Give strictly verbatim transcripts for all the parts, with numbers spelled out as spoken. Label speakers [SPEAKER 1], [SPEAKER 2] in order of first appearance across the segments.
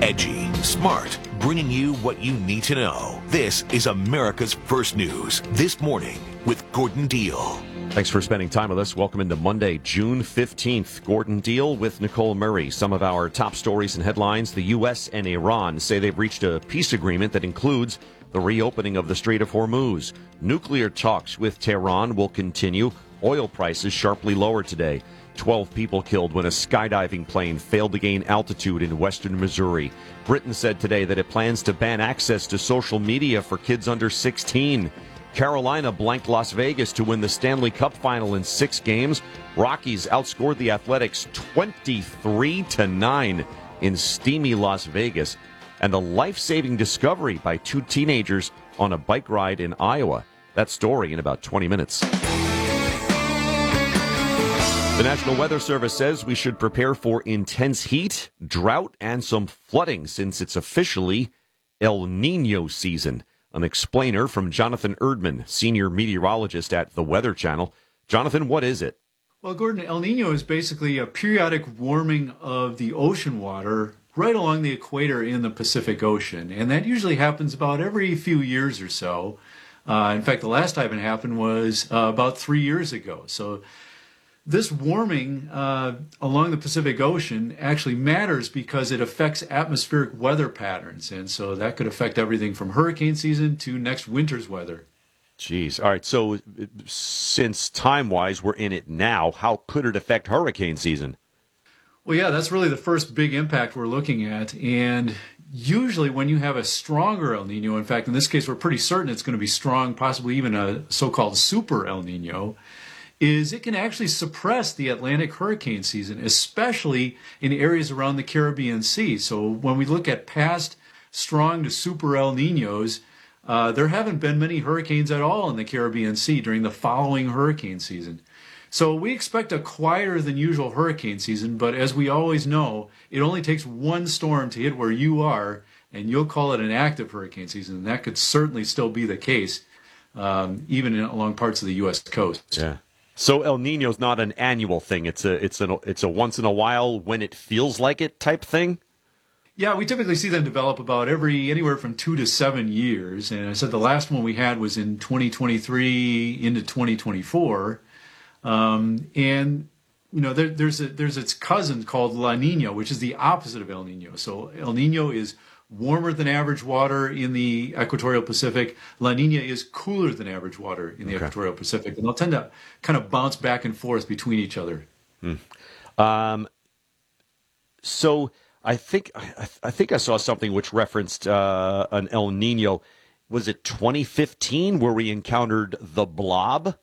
[SPEAKER 1] Edgy, smart, bringing you what you need to know. This is America's First News This Morning with Gordon Deal.
[SPEAKER 2] Thanks for spending time with us. Welcome into Monday, June fifteenth. Gordon Deal with Nicole Murray. Some of our top stories and headlines. The U S and Iran say they've reached a peace agreement that includes the reopening of the Strait of Hormuz. Nuclear talks with Tehran will continue. Oil prices sharply lower today. Twelve people killed when a skydiving plane failed to gain altitude in western Missouri. Britain said today that it plans to ban access to social media for kids under sixteen. Carolina blanked Las Vegas to win the Stanley Cup final in six games. Rockies outscored the Athletics twenty-three to nine in steamy Las Vegas. And a life-saving discovery by two teenagers on a bike ride in Iowa. That story in about twenty minutes. The National Weather Service says we should prepare for intense heat, drought, and some flooding since it's officially El Nino season. An explainer from Jonathan Erdman, senior meteorologist at the Weather Channel. Jonathan, what is it?
[SPEAKER 3] Well, Gordon, El Nino is basically a periodic warming of the ocean water right along the equator in the Pacific Ocean. And that usually happens about every few years or so. Uh, in fact, the last time it happened was uh, about three years ago. So this warming uh, along the Pacific Ocean actually matters because it affects atmospheric weather patterns. And so that could affect everything from hurricane season to next winter's weather.
[SPEAKER 2] Jeez. All right. So since time-wise we're in it now, how could it affect hurricane season?
[SPEAKER 3] Well, yeah, that's really the first big impact we're looking at. And usually when you have a stronger El Nino, in fact, in this case, we're pretty certain it's going to be strong, possibly even a so-called super El Nino, is it can actually suppress the Atlantic hurricane season, especially in areas around the Caribbean Sea. So when we look at past strong to super El Ninos, uh, there haven't been many hurricanes at all in the Caribbean Sea during the following hurricane season. So we expect a quieter than usual hurricane season, but as we always know, it only takes one storm to hit where you are, and you'll call it an active hurricane season. And that could certainly still be the case, um, even in, along parts of the U S coast.
[SPEAKER 2] Yeah. So El Nino is not an annual thing. It's a it's a it's a once in a while when it feels like it type thing.
[SPEAKER 3] Yeah, we typically see them develop about every anywhere from two to seven years. And I said the last one we had was in twenty twenty-three into twenty twenty-four. Um, and you know there, there's a, there's its cousin called La Nina, which is the opposite of El Nino. So El Nino is warmer than average water in the equatorial Pacific. La Nina is cooler than average water in the okay. equatorial Pacific, and they'll tend to kind of bounce back and forth between each other.
[SPEAKER 2] Hmm. Um, so I think I, I think I saw something which referenced uh, an El Nino. Was it twenty fifteen where we encountered the blob?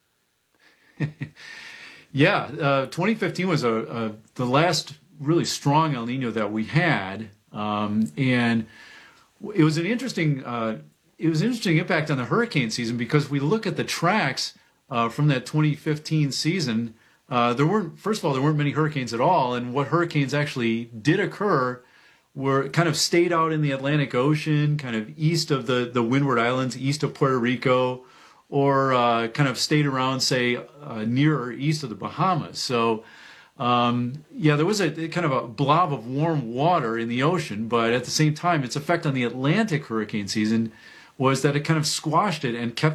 [SPEAKER 3] yeah, uh, twenty fifteen was a, a the last really strong El Nino that we had. Um, and it was an interesting, uh, it was an interesting impact on the hurricane season because we look at the tracks uh, from that twenty fifteen season. Uh, there weren't, first of all, there weren't many hurricanes at all, and what hurricanes actually did occur were kind of stayed out in the Atlantic Ocean, kind of east of the the Windward Islands, east of Puerto Rico, or uh, kind of stayed around, say, uh, near or east of the Bahamas. So. Um, yeah, there was a kind of a blob of warm water in the ocean, but at the same time, its effect on the Atlantic hurricane season was that it kind of squashed it and kept